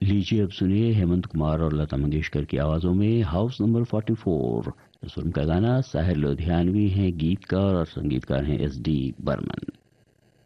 लीजिए अब सुनिए हेमंत कुमार और लता मंगेशकर की आवाजों में हाउस नंबर 44। इस फिल्म का गाना साहिर लुधियानवी हैं गीतकार और संगीतकार हैं एस डी बर्मन।